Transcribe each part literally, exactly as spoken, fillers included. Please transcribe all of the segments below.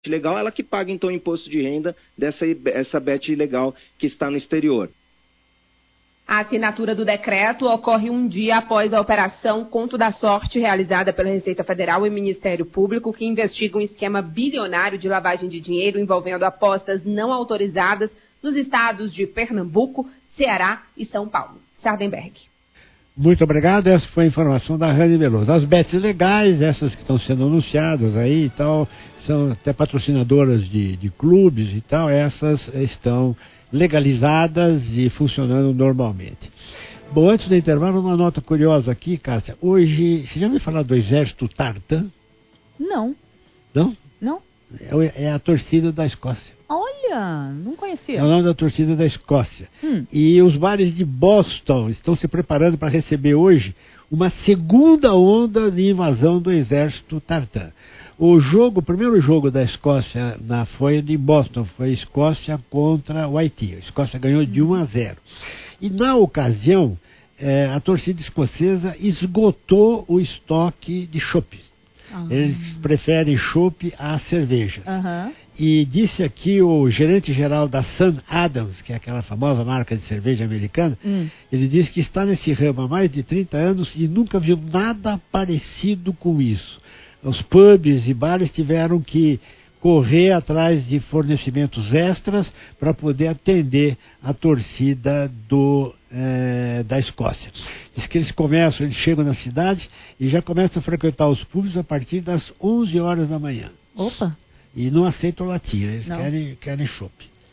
legal, ela que paga então o imposto de renda dessa essa bet ilegal que está no exterior. A assinatura do decreto ocorre um dia após a operação Conto da Sorte, realizada pela Receita Federal e Ministério Público, que investiga um esquema bilionário de lavagem de dinheiro envolvendo apostas não autorizadas nos estados de Pernambuco, Ceará e São Paulo. Sardenberg. Muito obrigado, essa foi a informação da Rani Veloso. As bets legais, essas que estão sendo anunciadas aí e tal, são até patrocinadoras de, de clubes e tal, essas estão legalizadas e funcionando normalmente. Bom, antes do intervalo, uma nota curiosa aqui, Cássia. Hoje, você já ouviu falar do Exército Tartan? Não. Não? Não. É, é a torcida da Escócia. Olha, não conhecia. É o nome da torcida da Escócia. Hum. E os bares de Boston estão se preparando para receber hoje uma segunda onda de invasão do Exército Tartan. O jogo, o primeiro jogo da Escócia na, foi de Boston, foi Escócia contra o Haiti. A Escócia ganhou de um a zero. E na ocasião, eh, a torcida escocesa esgotou o estoque de chopp. Uhum. Eles preferem chopp à cerveja. Uhum. E disse aqui o gerente-geral da Sam Adams, que é aquela famosa marca de cerveja americana, hum. ele disse que está nesse ramo há mais de trinta anos e nunca viu nada parecido com isso. Os pubs e bares tiveram que correr atrás de fornecimentos extras para poder atender a torcida do, eh, da Escócia. Diz que eles começam, eles chegam na cidade e já começam a frequentar os pubs a partir das onze horas da manhã. Opa! E não aceitam latinha, eles não. querem, querem chopp.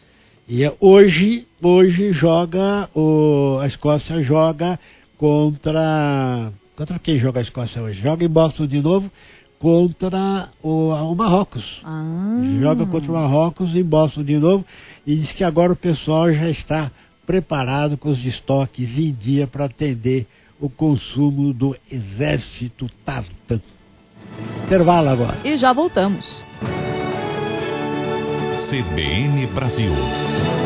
E hoje, hoje joga, o, a Escócia joga contra... Contra quem joga a Escócia hoje? Joga em Boston de novo contra o, o Marrocos. Ah. Joga contra o Marrocos em Boston de novo e diz que agora o pessoal já está preparado com os estoques em dia para atender o consumo do Exército Tartan. Intervalo agora. E já voltamos. C B N Brasil.